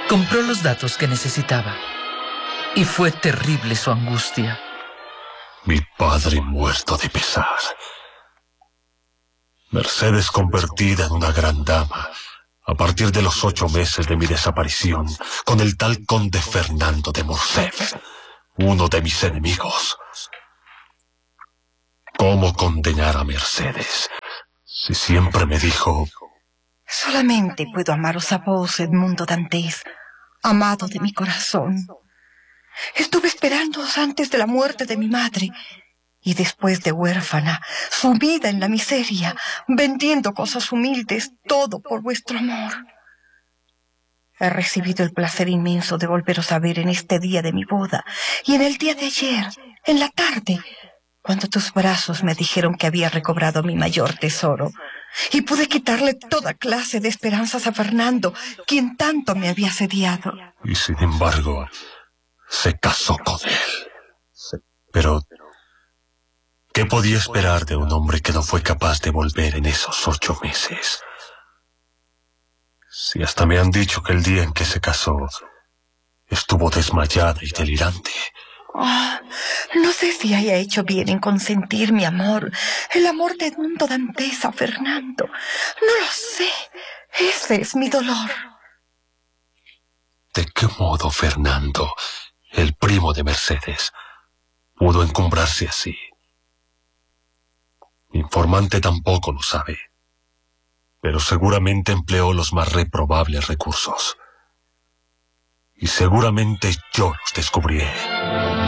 Compró los datos que necesitaba. Y fue terrible su angustia. Mi padre muerto de pesar. Mercedes convertida en una gran dama a partir de los 8 meses de mi desaparición con el tal conde Fernando de Morcerf, uno de mis enemigos. ¿Cómo condenar a Mercedes si siempre me dijo: solamente puedo amaros a vos, Edmundo Dantès, amado de mi corazón? Estuve esperándoos antes de la muerte de mi madre, y después de huérfana, sumida en la miseria, vendiendo cosas humildes, todo por vuestro amor. He recibido el placer inmenso de volveros a ver en este día de mi boda, y en el día de ayer, en la tarde, cuando tus brazos me dijeron que había recobrado mi mayor tesoro, y pude quitarle toda clase de esperanzas a Fernando, quien tanto me había asediado. Y sin embargo, se casó con él. Pero ¿qué podía esperar de un hombre que no fue capaz de volver en esos 8 meses? Si hasta me han dicho que el día en que se casó estuvo desmayada y delirante. Oh, no sé si haya hecho bien en consentir mi amor, el amor de Edmundo Dantès a Fernando. No lo sé. Ese es mi dolor. ¿De qué modo Fernando, el primo de Mercedes, pudo encumbrarse así? Mi informante tampoco lo sabe, pero seguramente empleó los más reprobables recursos. Y seguramente yo los descubriré.